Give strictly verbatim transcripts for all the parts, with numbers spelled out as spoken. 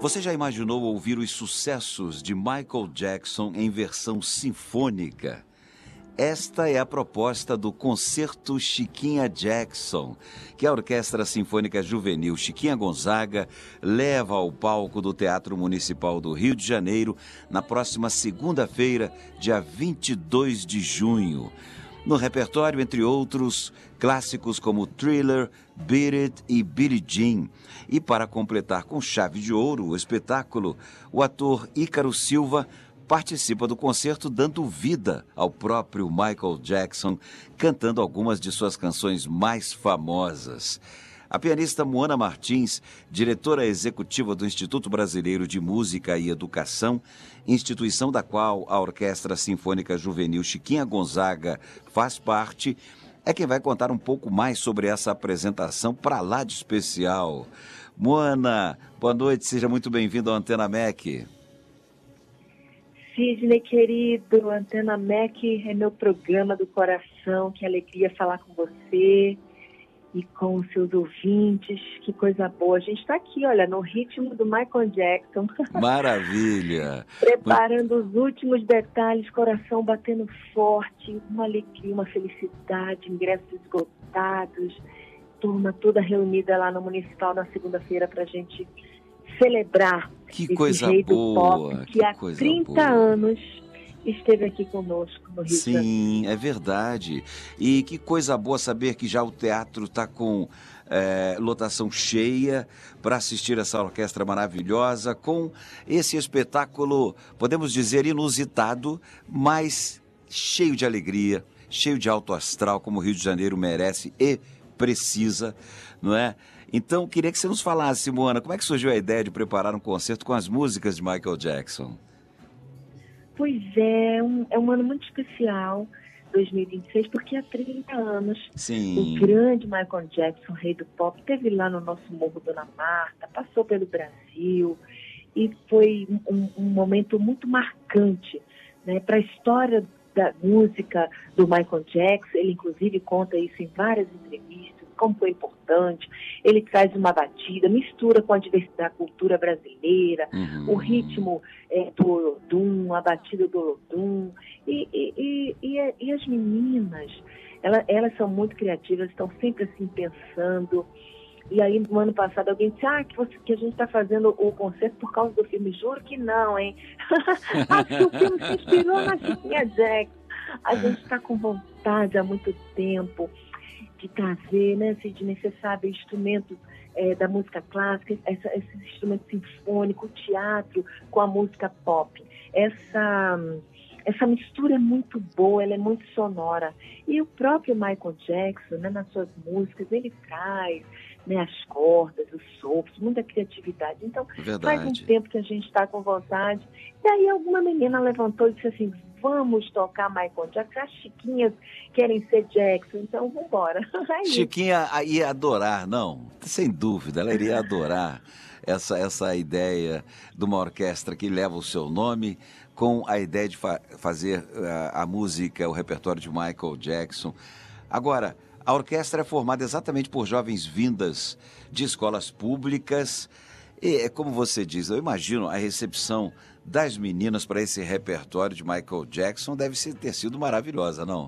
Você já imaginou ouvir os sucessos de Michael Jackson em versão sinfônica? Esta é a proposta do Concerto Chiquinha Jackson, que a Orquestra Sinfônica Juvenil Chiquinha Gonzaga leva ao palco do Teatro Municipal do Rio de Janeiro na próxima segunda-feira, dia vinte e dois de junho. No repertório, entre outros, clássicos como Thriller, Beat It e Billie Jean. E para completar com chave de ouro o espetáculo, o ator Ícaro Silva participa do concerto dando vida ao próprio Michael Jackson, cantando algumas de suas canções mais famosas. A pianista Moana Martins, diretora executiva do Instituto Brasileiro de Música e Educação, instituição da qual a Orquestra Sinfônica Juvenil Chiquinha Gonzaga faz parte, é quem vai contar um pouco mais sobre essa apresentação para lá de especial. Moana, boa noite, seja muito bem-vindo ao Antena M E C. Sidney, querido, Antena M E C é meu programa do coração, que alegria falar com você e com os seus ouvintes, que coisa boa. A gente está aqui, olha, no ritmo do Michael Jackson. Maravilha! Preparando os últimos detalhes, coração batendo forte, uma alegria, uma felicidade, ingressos esgotados, turma toda reunida lá no Municipal na segunda-feira para a gente celebrar que esse coisa rei do boa, pop que, que há coisa trinta boa. anos esteve aqui conosco no Rio de Janeiro. Sim, é verdade. E que coisa boa saber que já o teatro está com é, lotação cheia para assistir essa orquestra maravilhosa, com esse espetáculo, podemos dizer, inusitado, mas cheio de alegria, cheio de alto astral, como o Rio de Janeiro merece e precisa, não é? Então, queria que você nos falasse, Moana, como é que surgiu a ideia de preparar um concerto com as músicas de Michael Jackson? Pois é, um, é um ano muito especial, dois mil e vinte e seis, porque há trinta anos Sim. o grande Michael Jackson, rei do pop, esteve lá no nosso Morro Dona Marta, passou pelo Brasil e foi um, um momento muito marcante, né, para a história da música do Michael Jackson. Ele inclusive conta isso em várias entrevistas, como foi importante. Ele traz uma batida, mistura com a diversidade da cultura brasileira, Uhum. o ritmo é, do Olodum, a batida do Olodum, e, e, e, e as meninas, elas, elas são muito criativas, estão sempre assim pensando. E aí, no ano passado, alguém disse, ah, que, você, que a gente está fazendo o concerto por causa do filme. Juro que não, hein? Acho que o filme se inspirou na Chiquinha Jackson. A gente está com vontade há muito tempo de trazer, né, Sidney, você sabe, instrumentos é, da música clássica, essa, esse instrumento sinfônico, o teatro com a música pop. Essa... Essa mistura é muito boa, ela é muito sonora. E o próprio Michael Jackson, né, nas suas músicas, ele traz, né, as cordas, os sopros, muita criatividade. Então, Verdade. faz um tempo que a gente está com vontade. E aí alguma menina levantou e disse assim, vamos tocar Michael Jackson. As chiquinhas querem ser Jackson, então vamos embora. É Chiquinha ia adorar, não? Sem dúvida, ela iria adorar essa, essa ideia de uma orquestra que leva o seu nome, com a ideia de fa fazer uh, a música, o repertório de Michael Jackson. Agora, a orquestra é formada exatamente por jovens vindas de escolas públicas. E, como você diz, eu imagino a recepção das meninas para esse repertório de Michael Jackson deve ser, ter sido maravilhosa, não?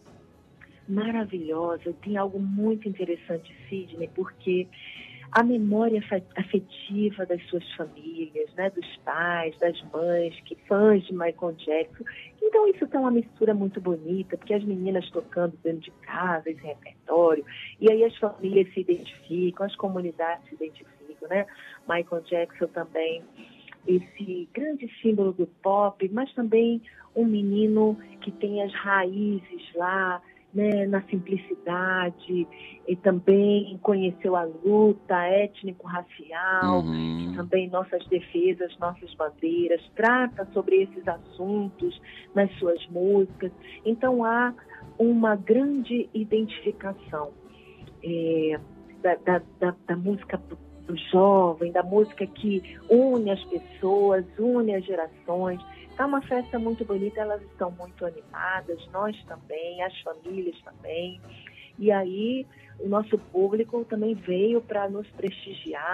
Maravilhosa. Tem algo muito interessante, Sidney, porque a memória afetiva das suas famílias, né, dos pais, das mães, que fãs de Michael Jackson. Então isso tá uma mistura muito bonita, porque as meninas tocando dentro de casa, esse repertório, e aí as famílias se identificam, as comunidades se identificam, né? Michael Jackson também, esse grande símbolo do pop, mas também um menino que tem as raízes lá, né, na simplicidade, e também conheceu a luta étnico-racial, Uhum. que também nossas defesas, nossas bandeiras, trata sobre esses assuntos nas suas músicas. Então há uma grande identificação é, da, da, da, da música do jovem, da música que une as pessoas, une as gerações. Está uma festa muito bonita, elas estão muito animadas, nós também, as famílias também. E aí o nosso público também veio para nos prestigiar,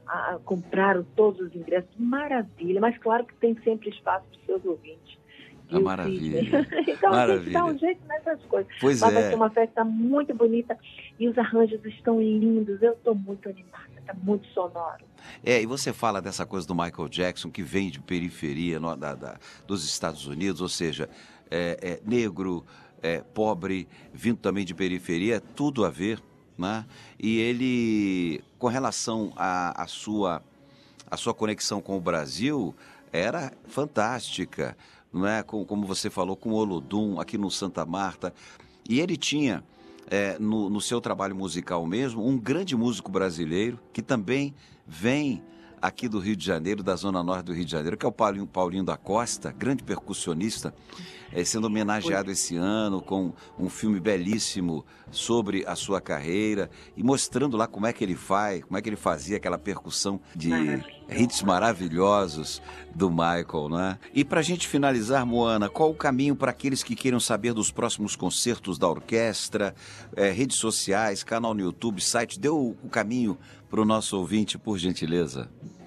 a, compraram todos os ingressos, maravilha, mas claro que tem sempre espaço para os seus ouvintes. Ah, maravilha. Então maravilha. a gente dá um jeito nessas coisas. Pois Mas é. vai ser uma festa muito bonita e os arranjos estão lindos, eu estou muito animada, está muito sonoro. É, e você fala dessa coisa do Michael Jackson, que vem de periferia no, da, da, dos Estados Unidos, ou seja, é, é, negro, é, pobre, vindo também de periferia, tudo a ver, né? E ele, com relação à a, a sua, a sua conexão com o Brasil, era fantástica, não é? Com, como você falou, com o Olodum, aqui no Santa Marta. E ele tinha, é, no, no seu trabalho musical mesmo, um grande músico brasileiro, que também vem aqui do Rio de Janeiro, da Zona Norte do Rio de Janeiro, que é o Paulinho, Paulinho da Costa, grande percussionista, é, sendo homenageado esse ano com um filme belíssimo sobre a sua carreira e mostrando lá como é que ele faz, como é que ele fazia aquela percussão de hits maravilhosos do Michael, né? E para a gente finalizar, Moana, qual o caminho para aqueles que queiram saber dos próximos concertos da orquestra, é, redes sociais, canal no YouTube, site? Dê o, o caminho para o nosso ouvinte, por gentileza.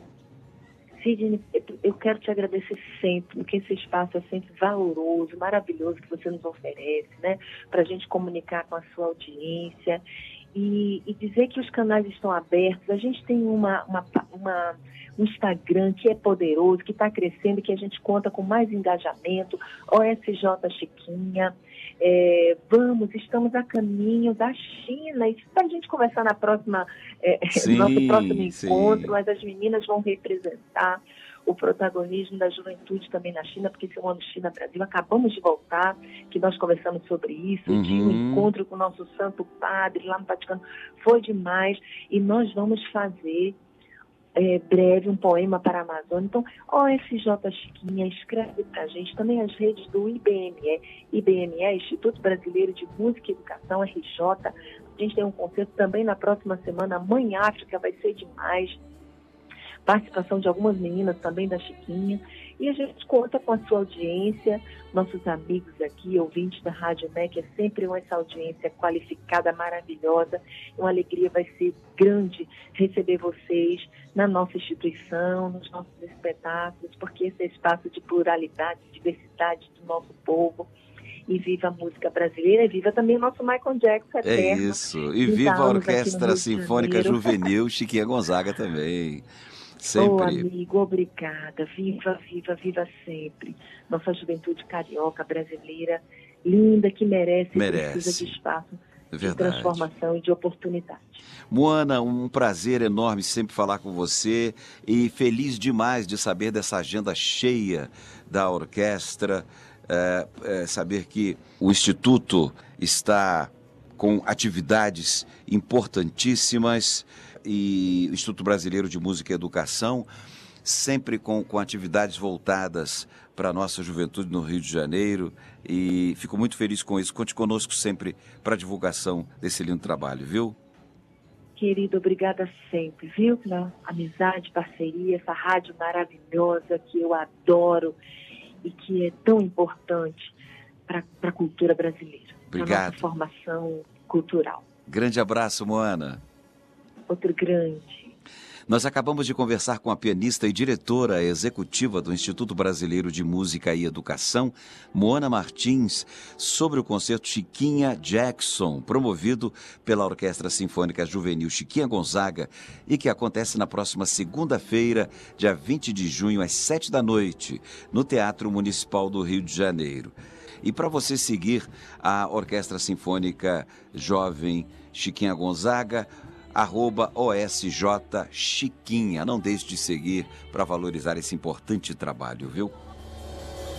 Sidney, eu quero te agradecer sempre, porque esse espaço é sempre valoroso, maravilhoso que você nos oferece, né? Para a gente comunicar com a sua audiência e, e dizer que os canais estão abertos. A gente tem uma, uma, uma, um Instagram que é poderoso, que está crescendo, que a gente conta com mais engajamento, O S J Chiquinha. É, vamos, estamos a caminho da China, isso para a gente conversar na próxima, é, sim, nosso próximo encontro, sim. Mas as meninas vão representar o protagonismo da juventude também na China, porque esse é o ano China-Brasil, acabamos de voltar, que nós conversamos sobre isso, Uhum. tinha um encontro com o nosso Santo Padre lá no Vaticano, foi demais, e nós vamos fazer É, breve um poema para a Amazônia. Então, O S J Chiquinha, escreve para a gente, também as redes do I B M E, I B M E, Instituto Brasileiro de Música e Educação, R J. A gente tem um concerto também na próxima semana, Mãe África, vai ser demais. Participação de algumas meninas também da Chiquinha. E a gente conta com a sua audiência, nossos amigos aqui, ouvintes da Rádio M E C, é sempre essa audiência qualificada, maravilhosa. Uma alegria vai ser grande receber vocês na nossa instituição, nos nossos espetáculos, porque esse é espaço de pluralidade, diversidade do nosso povo. E viva a música brasileira, e viva também o nosso Michael Jackson eterno. É isso, e viva a Orquestra Sinfônica Juvenil Chiquinha Gonzaga também. Sempre. Ô, amigo, obrigada. Viva, viva, viva sempre. Nossa juventude carioca, brasileira, linda, que merece, merece. Precisa de espaço Verdade. de transformação e de oportunidade. Moana, um prazer enorme sempre falar com você e feliz demais de saber dessa agenda cheia da orquestra, é, é, saber que o Instituto está com atividades importantíssimas e o Instituto Brasileiro de Música e Educação, sempre com, com atividades voltadas para a nossa juventude no Rio de Janeiro, e fico muito feliz com isso. Conte conosco sempre para a divulgação desse lindo trabalho, viu? Querido, obrigada sempre, viu? Pela amizade, parceria, essa rádio maravilhosa que eu adoro e que é tão importante para a cultura brasileira, para a nossa formação cultural. Grande abraço, Moana. Outro grande. Nós acabamos de conversar com a pianista e diretora executiva do Instituto Brasileiro de Música e Educação, Moana Martins, sobre o concerto Chiquinha Jackson, promovido pela Orquestra Sinfônica Juvenil Chiquinha Gonzaga e que acontece na próxima segunda-feira, dia vinte de junho, às sete da noite, no Teatro Municipal do Rio de Janeiro. E para você seguir a Orquestra Sinfônica Jovem Chiquinha Gonzaga, arroba O S J Chiquinha. Não deixe de seguir para valorizar esse importante trabalho, viu?